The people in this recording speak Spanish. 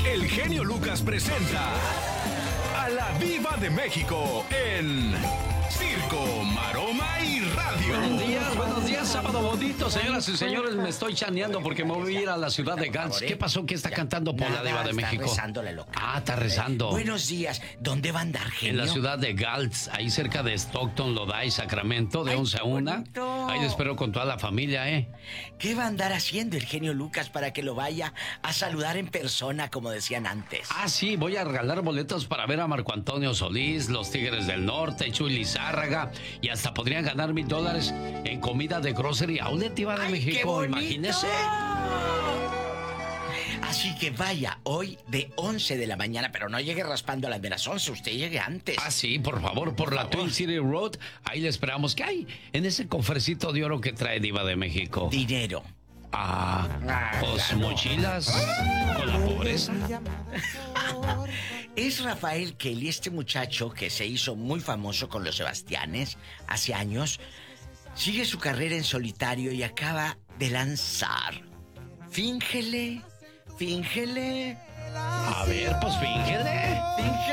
El genio Lucas presenta a la Diva de México en Circo, Maroma y Radio. Buenos días, sábado bonito, señoras y señores. Me estoy chaneando porque me voy a ir a la ciudad de Gans. ¿Qué pasó? ¿Qué está cantando por la Diva de México? Está rezándole, loca. Ah, está rezando. Buenos días. ¿Dónde va a andar, genio? En la ciudad de Gals, ahí cerca de Stockton, Lodi, Sacramento, de 11 a 1. Bonito. Ahí le espero con toda la familia, ¿eh? ¿Qué va a andar haciendo el genio Lucas para que lo vaya a saludar en persona, como decían antes? Ah, sí, voy a regalar boletos para ver a Marco Antonio Solís, los Tigres del Norte, Chuy Lizárraga, y hasta podrían ganar $1000 en comida de Grocery Outlet, Diva de México. Imagínese. Así que vaya hoy de 11 de la mañana, pero no llegue raspando a las de las 11, usted llegue antes. Ah, sí, por favor, por la Twin City Road. Ahí le esperamos. ¿Qué hay en ese cofrecito de oro que trae Diva de México? Dinero. Pues claro. mochilas con la pobreza. Es Rafael Kelly, este muchacho que se hizo muy famoso con los Sebastianes hace años. Sigue su carrera en solitario y acaba de lanzar Fíngele. A ver, pues fíngele.